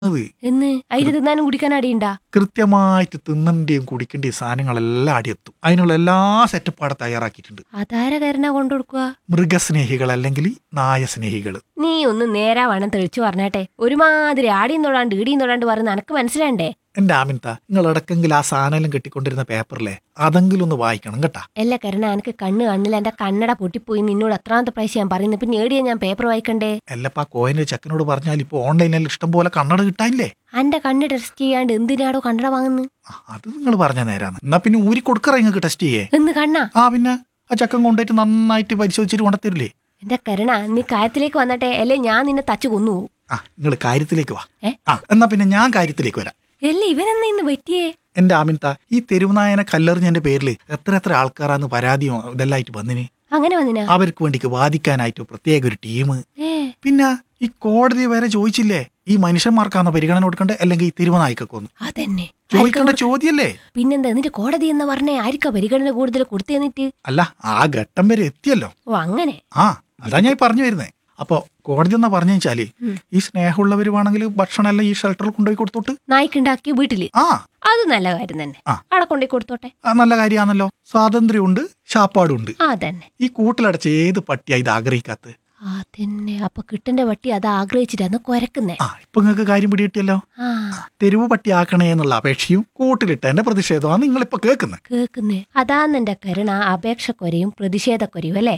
എന്ന് അതിന് തിന്നാനും കുടിക്കാനും അടിയുണ്ടാ? കൃത്യമായിട്ട് തിന്നണ്ടിയും കുടിക്കേണ്ടിയും സാധനങ്ങളെല്ലാം അടിയെത്തും. അതിനുള്ള എല്ലാ സെറ്റപ്പ് അവിടെ തയ്യാറാക്കിയിട്ടുണ്ട്. അതാര കരുണ കൊണ്ടുകൊടുക്കുക? മൃഗസ്നേഹികൾ അല്ലെങ്കിൽ നായ സ്നേഹികൾ. നീ ഒന്ന് നേരാ വേണം തെളിച്ചു പറഞ്ഞാട്ടെ. ഒരുമാതിരി ആടിയും തൊടാണ്ട് ഈടിയും തൊടാണ്ട് പറയുന്ന എനക്ക് മനസ്സിലാണ്ടേ? എന്റെ ആമിൻത, നിങ്ങൾ ഇടക്കെങ്കിലും ആ സാധനം കെട്ടിക്കൊണ്ടിരുന്ന പേപ്പറിലെ അതെങ്കിലും ഒന്ന് വായിക്കണം കേട്ടാ. അല്ല കരുണ, എനിക്ക് കണ്ണില്ല. എന്റെ കണ്ണട പൊട്ടിപ്പോയി. നിന്നോട് എത്രാമത്തെ പ്രാവശ്യം ഞാൻ പറയുന്നത്? പിന്നെ ഏടിയാ ഞാൻ പേപ്പർ വായിക്കണ്ടേ? എല്ലപ്പാ കോയന്റെ ചെക്കനോട് പറഞ്ഞാൽ ഇപ്പൊ ഓൺലൈനിൽ ഇഷ്ടം പോലെ കണ്ണട കിട്ടാനില്ലേ? എന്റെ കണ്ണ് ടെസ്റ്റ് ചെയ്യാണ്ട് എന്തിനാടോ കണ്ണട വാങ്ങുന്നു? അത് നിങ്ങൾ പറഞ്ഞ നേരാണ്. എന്നാ പിന്നെ ഊരി കൊടുക്കറ നിങ്ങൾക്ക് ടെസ്റ്റ് ചെയ്യേ. എന്ന് കണ്ണാ? പിന്നെ ആ ചക്കൻ കൊണ്ടുപോയിട്ട് നന്നായിട്ട് പരിശോധിച്ചിട്ട് കൊണ്ടത്തരില്ലേ? എന്റെ കരുണ, നീ കാര്യത്തിലേക്ക് വന്നട്ടെ, അല്ലേ ഞാൻ നിന്നെ തച്ചു കൊന്നുപോകും. നിങ്ങൾ കാര്യത്തിലേക്ക് വാ. എന്നാ പിന്നെ ഞാൻ കാര്യത്തിലേക്ക് വരാം. അല്ലേ ഇവനെന്നാ ഇന്ന് പറ്റിയേ? എന്റെ ആമിൻത, ഈ തെരുവുനായനെ കല്ലെറിഞ്ഞതിന്റെ പേരിൽ എത്ര ആൾക്കാരാന്ന് പരാതിയോ ഇതെല്ലായിട്ട് വന്നിന്. അങ്ങനെ വന്നിനാ? അവർക്ക് വേണ്ടിക്ക് വാദിക്കാനായിട്ട് പ്രത്യേക ഒരു ടീം. പിന്നെ ഈ കോടതി വരെ ചോദിച്ചില്ലേ, ഈ മനുഷ്യന്മാർക്കാണോ പരിഗണന കൊടുക്കണ്ടേ അല്ലെങ്കിൽ ഈ തെരുവുനായ്ക്കൊന്നു? അതന്നെ ചോദിക്കേണ്ട ചോദ്യല്ലേ? പിന്നെന്താ എന്നിട്ട് കോടതി എന്ന് പറഞ്ഞേ ആർക്കാ പരിഗണന കൂടുതൽ കൊടുത്തു തന്നിട്ട്? അല്ല, ആ ഘട്ടം വരെ എത്തിയല്ലോ. ഓ അങ്ങനെ. അതാ ഞാൻ പറഞ്ഞു വരുന്നേ. അപ്പൊ കോടതി എന്നാ പറഞ്ഞു വെച്ചാല്, ഈ സ്നേഹമുള്ളവർ വേണമെങ്കിൽ ഭക്ഷണം എല്ലാം ഈ ഷെൽട്ടറിൽ കൊണ്ടുപോയി കൊടുത്തോട്ട്. നായ്ക്കുണ്ടാക്കി വീട്ടില്? അത് നല്ല കാര്യം തന്നെ. അവിടെ കൊണ്ടുപോയി കൊടുത്തോട്ടെ. നല്ല കാര്യമാണല്ലോ. സ്വാതന്ത്ര്യമുണ്ട്, ശാപ്പാടുണ്ട്. അതന്നെ. ഈ കൂട്ടിലടച്ച ഏത് പട്ടിയാ ഇത് ആഗ്രഹിക്കാത്ത? അതന്നെ. അപ്പൊ കിട്ടന്റെ പട്ടി അത് ആഗ്രഹിച്ചിട്ടാണ് കൊരക്കുന്നേ. ഇപ്പൊ നിങ്ങൾക്ക് കാര്യം പിടികിട്ടിയല്ലോ. തെരുവ് പട്ടിയാക്കണേ എന്നുള്ള അപേക്ഷയും കൂട്ടിലിട്ടതിന്റെ പ്രതിഷേധമാണ് നിങ്ങളിപ്പോ കേൾക്കുന്നേ. അതാന്ന് എന്റെ കരുണ, അപേക്ഷക്കൊരയും പ്രതിഷേധക്കൊരയും അല്ലേ?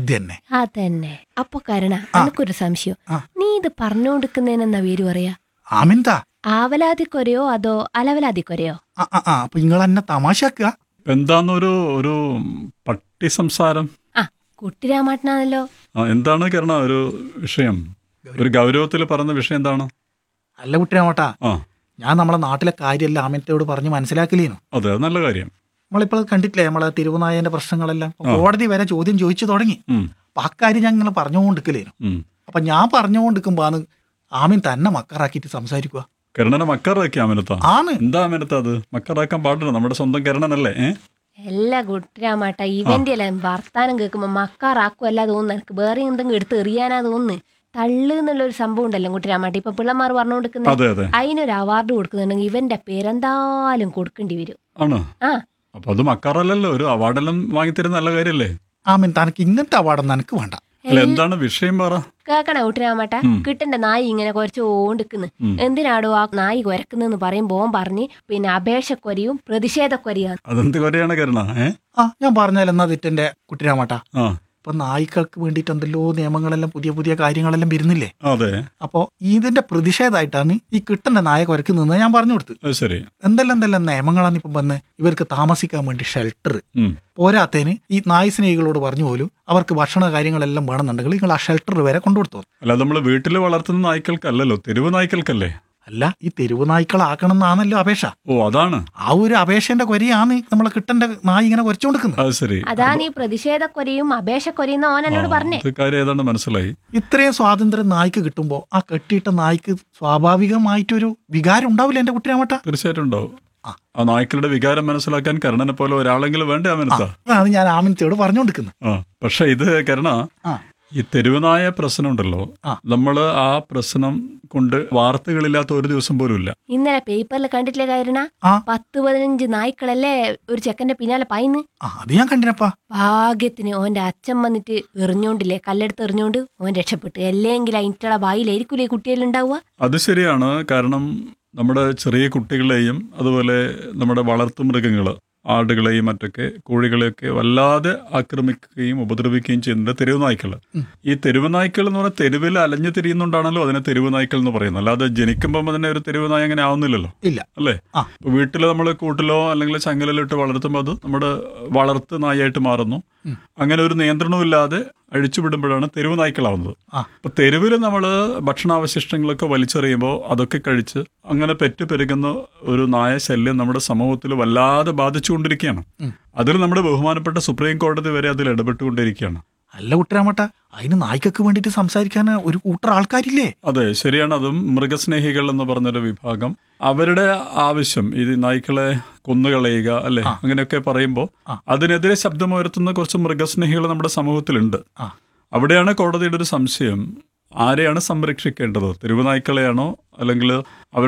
അതന്നെ. അപ്പൊ കരുണ, എനിക്കൊരു സംശയം. നീ ഇത് പറഞ്ഞുകൊടുക്കുന്നതിനെന്നാ പേര് പറയാ? ആമിൻതാ, ആവലാതിക്കൊരയോ അതോ അലവലാതിക്കൊരയോ? അപ്പൊ നിങ്ങൾ എന്നെ തമാശാക്കുക? എന്താന്നൊരു പട്ടി സംസാരം? കുട്ടിരാമാട്ടനാണല്ലോ. എന്താണ് കരുണ ഒരു വിഷയം? ഒരു ഗൗരവത്തിൽ പറഞ്ഞ വിഷയം എന്താണ്? അല്ല കുട്ടിരാമട്ടാ, ഞാൻ നമ്മളെ നാട്ടിലെ കാര്യമല്ല ആമിനത്തോട് പറഞ്ഞ് മനസ്സിലാക്കില്ലേനു. അതെ, നല്ല കാര്യം. നമ്മളിപ്പോൾ കണ്ടിട്ടില്ലേ നമ്മളെ തിരുവുനായന്റെ പ്രശ്നങ്ങളെല്ലാം കോടതി വരെ ചോദ്യം ചോദിച്ചു തുടങ്ങി. അപ്പൊ അക്കാര്യം ഞാൻ ഇങ്ങനെ പറഞ്ഞുകൊണ്ടിരിക്കലേനു. അപ്പൊ ഞാൻ പറഞ്ഞുകൊണ്ടിരിക്കുമ്പോന്ന് ആമിൻ തന്നെ മക്കറാക്കിയിട്ട് സംസാരിക്കുക. കരുണനെ മക്കറാക്കി ആമിനത്താ? എന്താ ആമിനത്ത അത്? മക്കറാക്കാൻ പാടില്ല, നമ്മുടെ സ്വന്തം കരുണനല്ലേ? എല്ലാ കുട്ടിരാമാട്ട ഇവന്റെ എല്ലാം വർത്താനം കേൾക്കുമ്പോ മക്കാറാക്കുമല്ല തോന്നുന്നു. എനിക്ക് വേറെ എന്തെങ്കിലും എടുത്ത് എറിയാനാ തോന്നുന്നു. തള്ളു എന്നുള്ളൊരു സംഭവം ഉണ്ടല്ലോ കുട്ടിരാമാട്ട, ഇപ്പൊ പിള്ളമാർ പറഞ്ഞുകൊടുക്കുന്നത്. അതിനൊരു അവാർഡ് കൊടുക്കുന്നുണ്ടെങ്കിൽ ഇവന്റെ പേരെന്തായാലും കൊടുക്കേണ്ടി വരും. ആണോ? അപ്പൊ അത് മക്കാറല്ലല്ലോ, ഒരു അവാർഡെല്ലാം വാങ്ങിത്തരുന്ന നല്ല കാര്യല്ലേ? ആമിൻ, തനക്ക് ഇങ്ങനത്തെ അവാർഡൊന്നും എനിക്ക് വേണ്ട. എന്താണ് വിഷയം പറ. കേക്കണ കുട്ടിരാമാട്ട, കിട്ടന്റെ നായി ഇങ്ങനെ കുറച്ചോണ്ടിക്കുന്നു. എന്തിനാടോ ആ നായി കുരക്കുന്നെന്ന് പറയുമ്പോ പറഞ്ഞ് പിന്നെ അപേക്ഷക്കൊരയും പ്രതിഷേധക്കൊരയാണ്. അതെന്ത് കൊരയാണ് കരുണ? ഞാൻ പറഞ്ഞാൽ എന്നാ തെറ്റെന്റെ കുട്ടിരാമാട്ട. ഇപ്പൊ നായ്ക്കൾക്ക് വേണ്ടിയിട്ട് എന്തെല്ലോ നിയമങ്ങളെല്ലാം പുതിയ കാര്യങ്ങളെല്ലാം വരുന്നില്ലേ? അതെ. അപ്പൊ ഇതിന്റെ പ്രതിഷേധമായിട്ടാണ് ഈ കിട്ടന്റെ നായ കുരക്കുന്നത് ഞാൻ പറഞ്ഞു കൊടുത്തു. ശരി. എന്തെല്ലാം നിയമങ്ങളാണ് ഇപ്പം വന്ന് ഇവർക്ക് താമസിക്കാൻ വേണ്ടി ഷെൽട്ടർ. പോരാത്തതിന് ഈ നായ് സ്നേഹികളോട് പറഞ്ഞു പോലും അവർക്ക് ഭക്ഷണ കാര്യങ്ങളെല്ലാം വേണമെന്നുണ്ടെങ്കിൽ നിങ്ങൾ ആ ഷെൽട്ടർ വരെ കൊണ്ടുകൊടുത്തു. അല്ല, നമ്മള് വീട്ടിൽ വളർത്തുന്ന നായ്ക്കൾക്കല്ലല്ലോ, തെരുവ് നായ്ക്കൾക്കല്ലേ? അല്ല, ഈ തെരുവ് നായ്ക്കളാക്കണം എന്നാണല്ലോ അപേക്ഷ. അതാണ് ആ ഒരു അപേക്ഷന്റെ കൊരയാണ് നമ്മളെ കിട്ടന്റെ നായ് ഇങ്ങനെ കുരച്ചുകൊടുക്കുന്നത്. അതാണ് ഈ പ്രതിഷേധക്കൊരയും അപേക്ഷക്കൊരയും ഓനോട് പറഞ്ഞേ. ഏതാണ്ട് മനസ്സിലായി. ഇത്രയും സ്വാതന്ത്ര്യം നായ്ക്ക് കിട്ടുമ്പോ ആ കെട്ടിയിട്ട നായ്ക്ക് സ്വാഭാവികമായിട്ടൊരു വികാരം ഉണ്ടാവില്ല എന്റെ കുട്ടിരാമട്ട? തീർച്ചയായിട്ടും ഉണ്ടാവും. ആ നായ്ക്കളുടെ വികാരം മനസ്സിലാക്കാൻ കരുണനെ പോലെ ഒരാളെങ്കിലും വേണ്ടേ ആമിനത്ത? അതാണ് ഞാൻ ആമിനത്തോട് പറഞ്ഞുകൊടുക്കുന്നത്. പക്ഷെ ഇത് കരുണ, ഈ തെരുവുനായ പ്രശ്നമുണ്ടല്ലോ, നമ്മള് ആ പ്രശ്നം കൊണ്ട് വാർത്തകളില്ലാത്ത ഒരു ദിവസം പോലും ഇല്ല. ഇന്നലെ പേപ്പറിൽ കണ്ടിട്ടില്ലേ കാരണ? 10-15 നായ്ക്കളല്ലേ ഒരു ചെക്കന്റെ പിന്നാലെ പായിന്ന്. അത് ഞാൻ കണ്ടിനപ്പാ. ഭാഗ്യത്തിന് ഓന്റെ അച്ഛൻ വന്നിട്ട് എറിഞ്ഞോണ്ടില്ലേ, കല്ലെടുത്ത് എറിഞ്ഞോണ്ട് ഓൻ രക്ഷപ്പെട്ടു. അല്ലെങ്കിൽ അതിന്റെ ബായിലായിരിക്കൂലേ കുട്ടികളുണ്ടാവുക. അത് ശരിയാണ്. കാരണം നമ്മുടെ ചെറിയ കുട്ടികളെയും അതുപോലെ നമ്മുടെ വളർത്തുമൃഗങ്ങള് ആടുകളെയും മറ്റൊക്കെ കോഴികളെയൊക്കെ വല്ലാതെ ആക്രമിക്കുകയും ഉപദ്രവിക്കുകയും ചെയ്യുന്നുണ്ട് തെരുവ് നായ്ക്കൾ. ഈ തെരുവ് നായ്ക്കൾ എന്ന് പറഞ്ഞാൽ തെരുവിൽ അലഞ്ഞു തിരിയുന്നുണ്ടാണല്ലോ അതിനെ തെരുവ് നായ്ക്കൾ എന്ന് പറയുന്നത്. അല്ലാതെ ജനിക്കുമ്പോൾ തന്നെ ഒരു തെരുവ് നായ അങ്ങനെ ആവുന്നില്ലല്ലോ, ഇല്ല അല്ലേ? വീട്ടിൽ നമ്മൾ കൂട്ടിലോ അല്ലെങ്കിൽ ചങ്ങലിലോ ഇട്ട് വളർത്തുമ്പോൾ അത് നമ്മുടെ വളർത്ത് നായായിട്ട് മാറുന്നു. അങ്ങനെ ഒരു നിയന്ത്രണവും ഇല്ലാതെ അഴിച്ചുവിടുമ്പോഴാണ് തെരുവ് നായ്ക്കളാവുന്നത്. അപ്പൊ തെരുവിൽ നമ്മൾ ഭക്ഷണാവശിഷ്ടങ്ങളൊക്കെ വലിച്ചെറിയുമ്പോൾ അതൊക്കെ കഴിച്ച് അങ്ങനെ പെരുകുന്ന ഒരു നായ ശല്യം നമ്മുടെ സമൂഹത്തിൽ വല്ലാതെ ബാധിച്ചുകൊണ്ടിരിക്കുകയാണ്. അതിൽ നമ്മുടെ ബഹുമാനപ്പെട്ട സുപ്രീം കോടതി വരെ അതിൽ ഇടപെട്ടുകൊണ്ടിരിക്കുകയാണ്. അല്ല കുട്ടരാമട്ട, അതിന് നായ്ക്കൊക്കെ വേണ്ടിട്ട് സംസാരിക്കാൻ ഒരു കൂട്ടർ ആൾക്കാരില്ലേ? അതെ, ശരിയാണ്. അതും മൃഗസ്നേഹികൾ എന്ന് പറഞ്ഞൊരു വിഭാഗം, അവരുടെ ആവശ്യം ഈ നായ്ക്കളെ കൊന്നുകളയുക അല്ലെ, അങ്ങനെയൊക്കെ പറയുമ്പോൾ അതിനെതിരെ ശബ്ദമുയർത്തുന്ന കുറച്ച് മൃഗസ്നേഹികൾ നമ്മുടെ സമൂഹത്തിലുണ്ട്. അവിടെയാണ് കോടതിയുടെ ഒരു സംശയം. ആരെയാണ് സംരക്ഷിക്കേണ്ടത്? തെരുവ് നായ്ക്കളെയാണോ അല്ലെങ്കിൽ അവർ